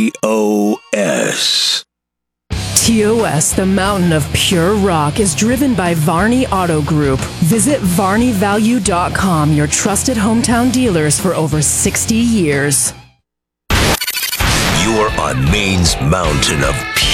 TOS. TOS, the mountain of pure rock, is driven by Varney Auto Group. Visit VarneyValue.com, your trusted hometown dealers for over 60 years. You're on Maine's mountain of